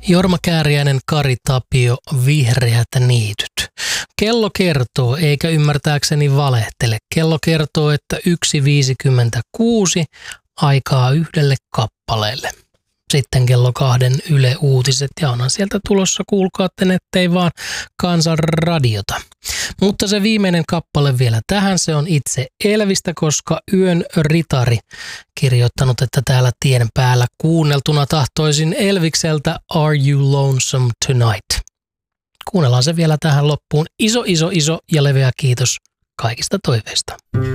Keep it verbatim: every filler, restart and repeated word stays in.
Jorma Kääriäinen, Kari Tapio, Vihreät niityt. Kello kertoo, eikä ymmärtääkseni valehtele. Kello kertoo, että yksi viisikymmentäkuusi aikaa yhdelle kappaleelle. Sitten kello kahden Yle Uutiset ja onhan sieltä tulossa, kuulkaatten, ettei vaan Kansanradiota. Mutta se viimeinen kappale vielä tähän, se on itse Elvistä, koska Yön ritari kirjoittanut, että täällä tien päällä kuunneltuna tahtoisin Elvikseltä Are You Lonesome Tonight? Kuunnellaan se vielä tähän loppuun. Iso, iso, iso ja leveä kiitos kaikista toiveista.